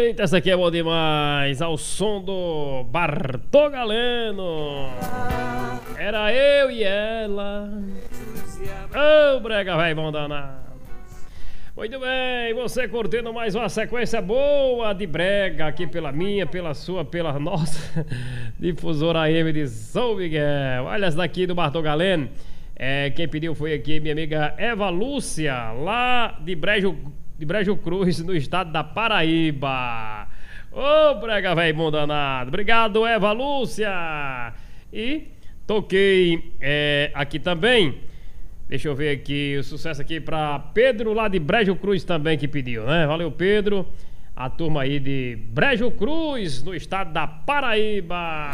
Eita, essa aqui é boa demais. Ao som do Bartô Galeno. Era eu e ela. Ô, brega, velho, bom danado. Muito bem, você curtindo mais uma sequência boa de brega aqui pela minha, pela sua, pela nossa difusora AM de São Miguel. Olha essa daqui do Bartô Galeno. Quem pediu foi aqui minha amiga Eva Lúcia, lá de Brejo Cruz, no estado da Paraíba. Ô, brega, velho, bom danado. Obrigado, Eva Lúcia. E toquei aqui também. Deixa eu ver aqui o sucesso aqui pra Pedro lá de Brejo Cruz também que pediu, né? Valeu, Pedro. A turma aí de Brejo Cruz, no estado da Paraíba.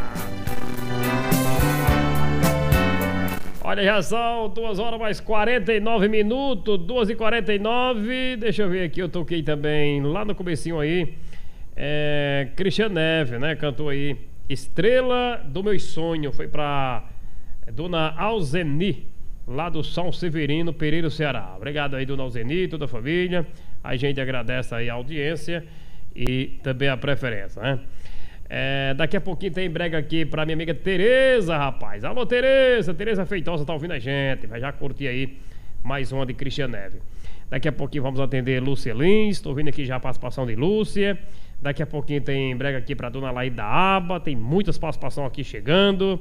Olha, já são 2 horas mais 49 minutos, 2h49. Deixa eu ver aqui, eu toquei também lá no comecinho aí. Cristian Neve, né? Cantou aí Estrela do Meu Sonho. Foi pra Dona Alzeni, lá do São Severino, Pereira, Ceará. Obrigado aí, Dona Alzeni, toda a família. A gente agradece aí a audiência e também a preferência, né? Daqui a pouquinho tem brega aqui pra minha amiga Tereza, rapaz. Alô, Tereza. Tereza Feitosa tá ouvindo a gente. Vai já curtir aí mais uma de Cristian Neve. Daqui a pouquinho vamos atender Lúcia Lins. Tô ouvindo aqui já a participação de Lúcia. Daqui a pouquinho tem brega aqui pra Dona Laída Aba. Tem muitas participações aqui chegando.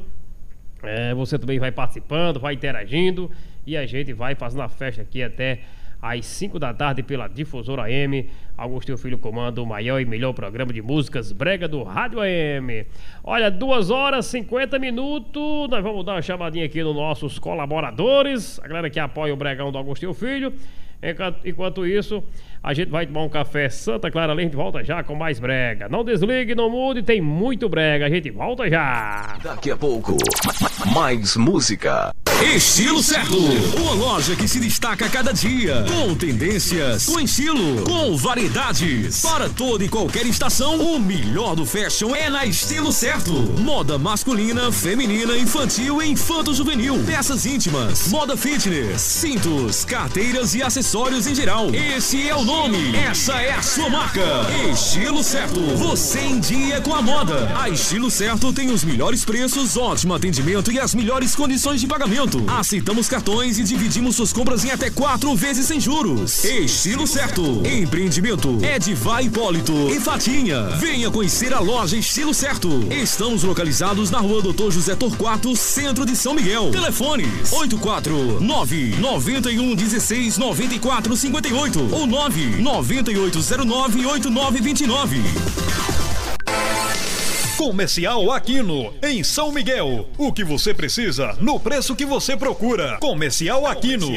Você também vai participando, vai interagindo. E a gente vai fazendo a festa aqui até às 5 da tarde pela Difusora AM. Agostinho Filho comanda o maior e melhor programa de músicas brega do Rádio AM. Olha, 2 horas 50 minutos. Nós vamos dar uma chamadinha aqui nos nossos colaboradores, a galera que apoia o Bregão do Agostinho Filho. Enquanto isso, a gente vai tomar um café Santa Clara. A gente volta já com mais brega. Não desligue, não mude, tem muito brega. A gente volta já. Daqui a pouco, mais música. Estilo Certo, uma loja que se destaca a cada dia, com tendências, com estilo, com variedades, para toda e qualquer estação. O melhor do fashion é na Estilo Certo. Moda masculina, feminina, infantil e infanto-juvenil, peças íntimas, moda fitness, cintos, carteiras e acessórios em geral. Esse é o nome, essa é a sua marca. Estilo Certo, você em dia com a moda. A Estilo Certo tem os melhores preços, ótimo atendimento e as melhores condições de pagamento. Aceitamos cartões e dividimos suas compras em até 4 vezes sem juros. Estilo Certo. Empreendimento Edivar Hipólito e Fatinha. Venha conhecer a loja Estilo Certo. Estamos localizados na rua Doutor José Torquato, centro de São Miguel. Telefones 849-9116-9458 ou 99809-8929. Comercial Aquino, em São Miguel. O que você precisa, no preço que você procura. Comercial Aquino.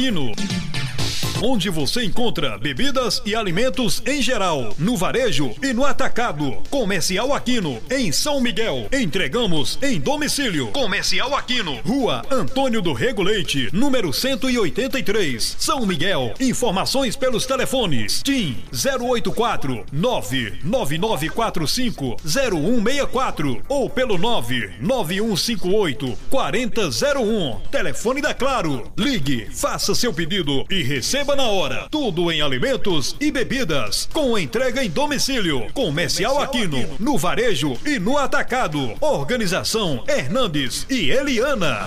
Onde você encontra bebidas e alimentos em geral, no varejo e no atacado. Comercial Aquino, em São Miguel. Entregamos em domicílio. Comercial Aquino, Rua Antônio do Rego Leite, número 183, São Miguel. Informações pelos telefones: TIM 084 99945 0164 ou pelo 99158 4001. Telefone da Claro. Ligue, faça seu pedido e receba na hora. Tudo em alimentos e bebidas, com entrega em domicílio. Comercial Aquino, no varejo e no atacado. Organização Hernandes e Eliana.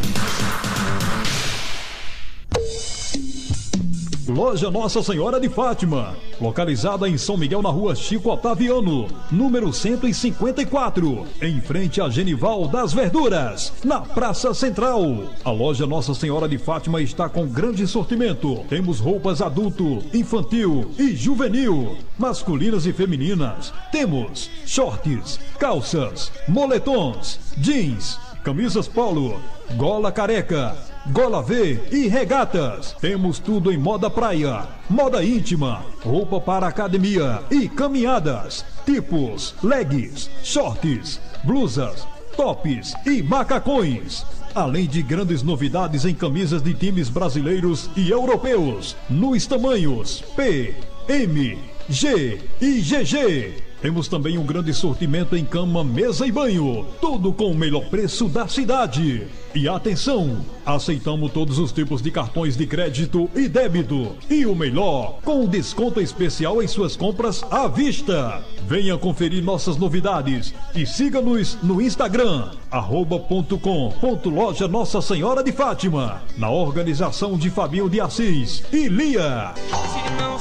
Loja Nossa Senhora de Fátima, localizada em São Miguel, na rua Chico Otaviano, número 154, em frente a Genival das Verduras, na Praça Central. A loja Nossa Senhora de Fátima está com grande sortimento. Temos roupas adulto, infantil e juvenil, masculinas e femininas. Temos shorts, calças, moletons, jeans, camisas polo, gola careca, gola V e regatas. Temos tudo em moda praia, moda íntima, roupa para academia e caminhadas, tipos leggings, shorts, blusas, tops e macacões. Além de grandes novidades em camisas de times brasileiros e europeus, nos tamanhos P, M, G e GG. Temos também um grande sortimento em cama, mesa e banho. Tudo com o melhor preço da cidade. E atenção, aceitamos todos os tipos de cartões de crédito e débito. E o melhor, com desconto especial em suas compras à vista. Venha conferir nossas novidades e siga-nos no Instagram, @.com.loja Nossa Senhora de Fátima. Na organização de Fabinho de Assis e Lia.